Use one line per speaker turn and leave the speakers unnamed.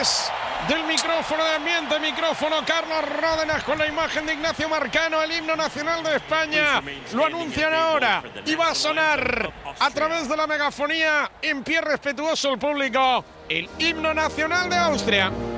través del micrófono de ambiente, micrófono Carlos Ródenas con la imagen de Ignacio Marcano, el himno nacional de España. Lo anuncian ahora y va a sonar a través de la megafonía en pie respetuoso el público, el himno nacional de Austria.